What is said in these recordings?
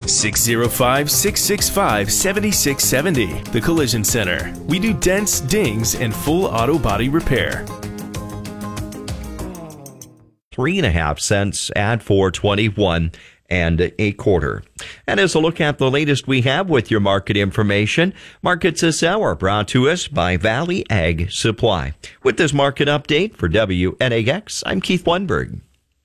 605-665-7670. The Collision Center. We do dents, dings, and full auto body repair. 3.5 cents at 4.21 and a quarter. And as a look at the latest we have with your market information, markets this hour brought to us by Valley Ag Supply. With this market update for WNAX, I'm Keith Weinberg.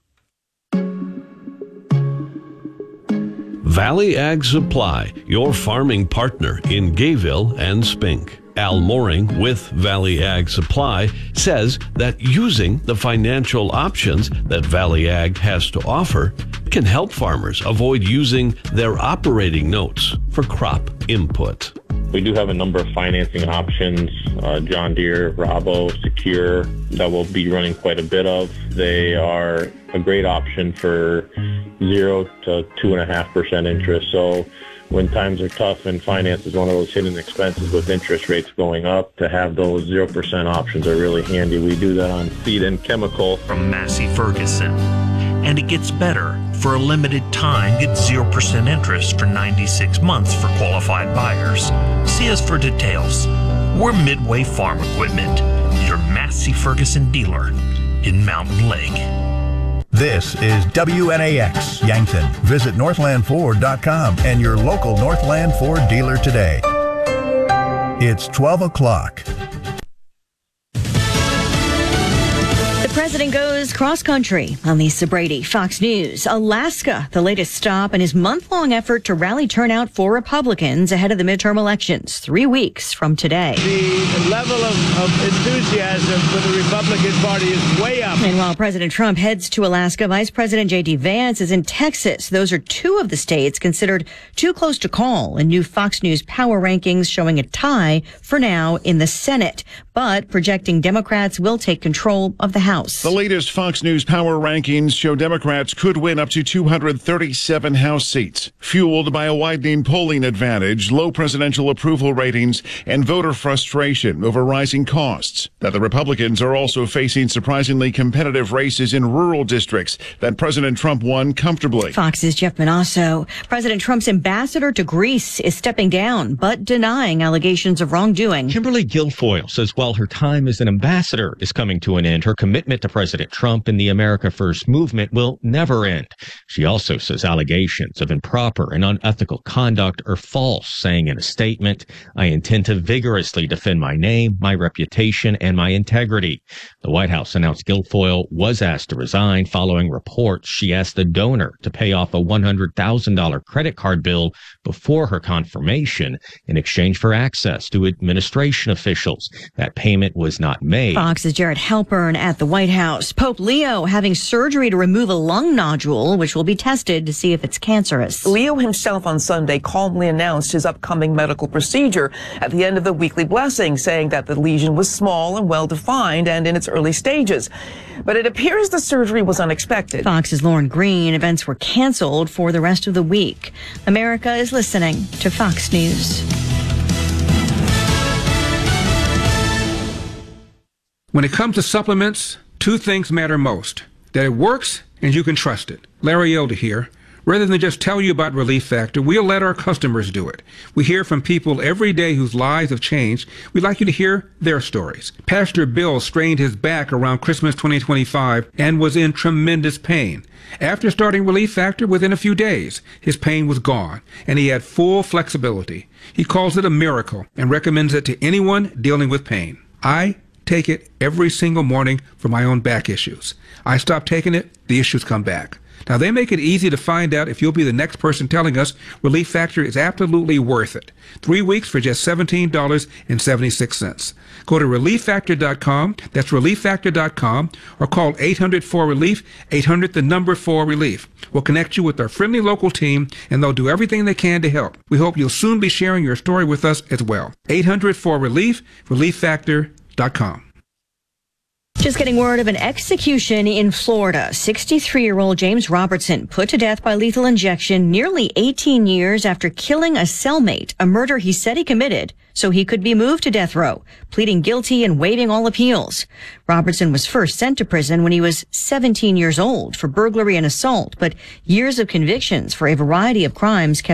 Valley Ag Supply, your farming partner in Gayville and Spink. Al Mooring with Valley Ag Supply says that using the financial options that Valley Ag has to offer can help farmers avoid using their operating notes for crop input. We do have a number of financing options, John Deere, Rabo, Secure, that we'll be running quite a bit of. They are a great option for 0 to 2.5% interest. So when times are tough and finance is one of those hidden expenses with interest rates going up, to have those 0% options are really handy. We do that on seed and chemical. From Massey Ferguson. And it gets better. For a limited time, get 0% interest for 96 months for qualified buyers. See us for details. We're Midway Farm Equipment, your Massey Ferguson dealer in Mountain Lake. This is WNAX Yankton. Visit northlandford.com and your local Northland Ford dealer today. It's 12 o'clock. The president goes cross-country. I'm Lisa Brady, Fox News. Alaska, the latest stop in his month-long effort to rally turnout for Republicans ahead of the midterm elections, 3 weeks from today. The level of enthusiasm for the Republican Party is way up. And while President Trump heads to Alaska, Vice President J.D. Vance is in Texas. Those are two of the states considered too close to call in new Fox News power rankings showing a tie for now in the Senate, but projecting Democrats will take control of the House. The latest Fox News power rankings show Democrats could win up to 237 House seats, fueled by a widening polling advantage, low presidential approval ratings, and voter frustration over rising costs. That the Republicans are also facing surprisingly competitive races in rural districts that President Trump won comfortably. Fox's Jeff Manasso. President Trump's ambassador to Greece is stepping down, but denying allegations of wrongdoing. Kimberly Guilfoyle says while her time as an ambassador is coming to an end, her commitment to President Trump and the America First movement will never end. She also says allegations of improper and unethical conduct are false, saying in a statement, "I intend to vigorously defend my name, my reputation, and my integrity." The White House announced Guilfoyle was asked to resign following reports she asked the donor to pay off a $100,000 credit card bill before her confirmation in exchange for access to administration officials. That payment was not made. Fox's Jared Halpern at the White House. Pope Leo having surgery to remove a lung nodule, which will be tested to see if it's cancerous. Leo himself on Sunday calmly announced his upcoming medical procedure at the end of the weekly blessing, saying that the lesion was small and well-defined and in its early stages. But it appears the surgery was unexpected. Fox's Lauren Green. Events were canceled for the rest of the week. America is listening to Fox News. When it comes to supplements, two things matter most: that it works and you can trust it. Larry Elder here. Rather than just tell you about Relief Factor, we'll let our customers do it. We hear from people every day whose lives have changed. We'd like you to hear their stories. Pastor Bill strained his back around Christmas 2025 and was in tremendous pain. After starting Relief Factor, within a few days, his pain was gone, and he had full flexibility. He calls it a miracle and recommends it to anyone dealing with pain. I take it every single morning for my own back issues. I stop taking it, the issues come back. Now, they make it easy to find out if you'll be the next person telling us Relief Factor is absolutely worth it. 3 weeks for just $17.76. Go to ReliefFactor.com, that's ReliefFactor.com, or call 800-4RELIEF, 800-4RELIEF. We'll connect you with our friendly local team, and they'll do everything they can to help. We hope you'll soon be sharing your story with us as well. 800-4RELIEF, ReliefFactor.com. Just getting word of an execution in Florida. 63-year-old James Robertson put to death by lethal injection nearly 18 years after killing a cellmate, a murder he said he committed so he could be moved to death row, pleading guilty and waiving all appeals. Robertson was first sent to prison when he was 17 years old for burglary and assault, but years of convictions for a variety of crimes kept